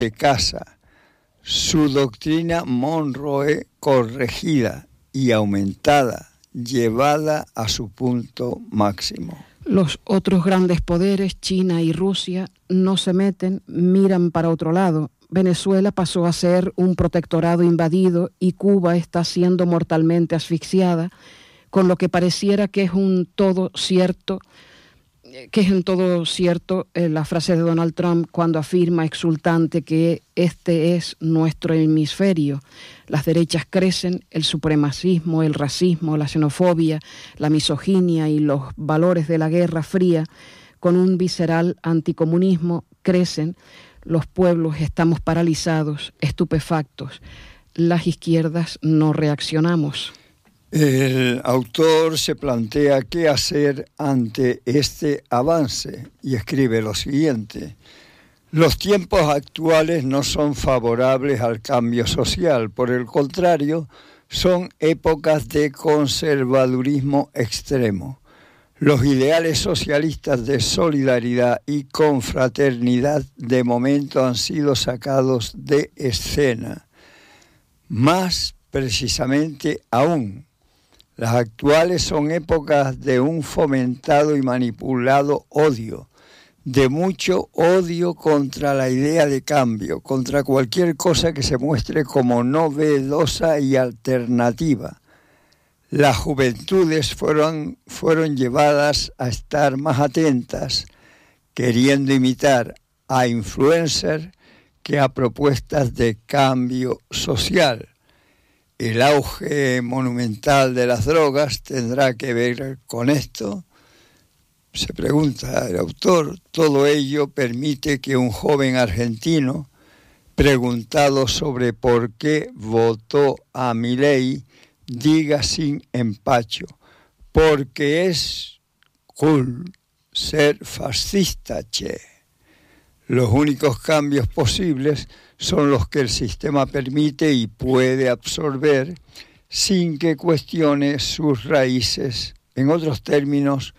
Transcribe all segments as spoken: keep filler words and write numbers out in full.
de casa, su doctrina Monroe corregida y aumentada, llevada a su punto máximo. Los otros grandes poderes, China y Rusia, no se meten, miran para otro lado. Venezuela pasó a ser un protectorado invadido y Cuba está siendo mortalmente asfixiada, con lo que pareciera que es un todo cierto, que es en todo cierto eh, la frase de Donald Trump cuando afirma exultante que este es nuestro hemisferio. Las derechas crecen, el supremacismo, el racismo, la xenofobia, la misoginia y los valores de la Guerra Fría, con un visceral anticomunismo, crecen. Los pueblos estamos paralizados, estupefactos. Las izquierdas no reaccionamos. El autor se plantea qué hacer ante este avance y escribe lo siguiente: los tiempos actuales no son favorables al cambio social, por el contrario, son épocas de conservadurismo extremo. Los ideales socialistas de solidaridad y confraternidad de momento han sido sacados de escena. Más precisamente aún, las actuales son épocas de un fomentado y manipulado odio, de mucho odio contra la idea de cambio, contra cualquier cosa que se muestre como novedosa y alternativa. Las juventudes fueron, fueron llevadas a estar más atentas, queriendo imitar a influencers que a propuestas de cambio social. El auge monumental de las drogas tendrá que ver con esto. Se pregunta el autor, todo ello permite que un joven argentino, preguntado sobre por qué votó a Milei, diga sin empacho, porque es cool ser fascista, che. Los únicos cambios posibles son los que el sistema permite y puede absorber sin que cuestione sus raíces. En otros términos,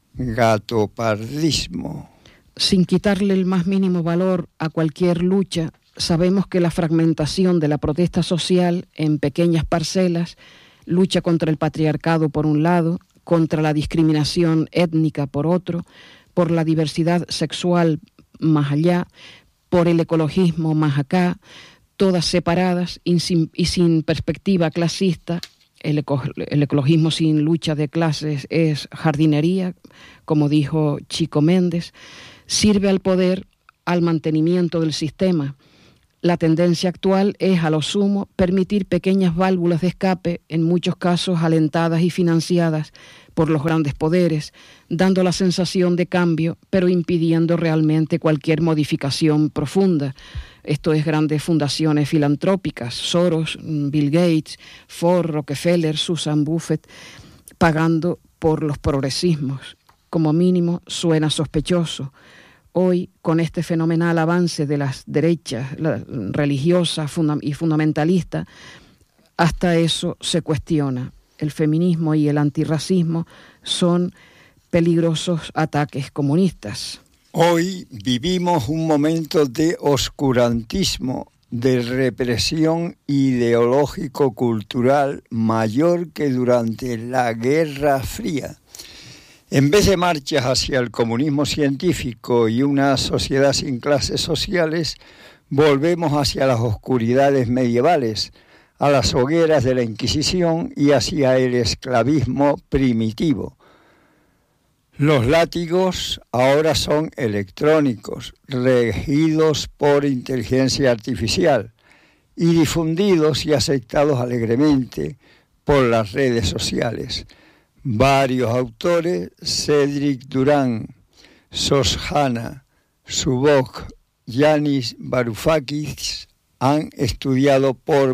gatopardismo. Sin quitarle el más mínimo valor a cualquier lucha, sabemos que la fragmentación de la protesta social en pequeñas parcelas, lucha contra el patriarcado por un lado, contra la discriminación étnica por otro, por la diversidad sexual más allá, por el ecologismo más acá, todas separadas y sin, y sin perspectiva clasista. El, eco, el ecologismo sin lucha de clases es jardinería, como dijo Chico Méndez, sirve al poder, al mantenimiento del sistema. La tendencia actual es, a lo sumo, permitir pequeñas válvulas de escape, en muchos casos alentadas y financiadas por los grandes poderes, dando la sensación de cambio, pero impidiendo realmente cualquier modificación profunda. Esto es grandes fundaciones filantrópicas, Soros, Bill Gates, Ford, Rockefeller, Susan Buffett, pagando por los progresismos. Como mínimo, suena sospechoso. Hoy, con este fenomenal avance de las derechas religiosas y fundamentalistas, hasta eso se cuestiona. El feminismo y el antirracismo son peligrosos ataques comunistas. Hoy vivimos un momento de oscurantismo, de represión ideológico-cultural mayor que durante la Guerra Fría. En vez de marchas hacia el comunismo científico y una sociedad sin clases sociales, volvemos hacia las oscuridades medievales, a las hogueras de la Inquisición y hacia el esclavismo primitivo. Los látigos ahora son electrónicos, regidos por inteligencia artificial y difundidos y aceptados alegremente por las redes sociales. Varios autores, Cedric Durán, Shoshana Zuboff, Yanis Varoufakis, han estudiado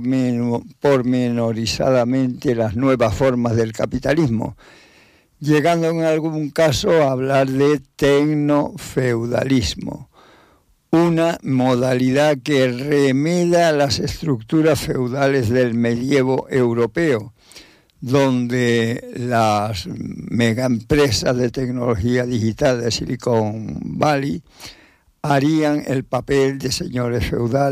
pormenorizadamente las nuevas formas del capitalismo, llegando en algún caso a hablar de tecnofeudalismo, una modalidad que remeda las estructuras feudales del medievo europeo, donde las megaempresas de tecnología digital de Silicon Valley harían el papel de señores feudales.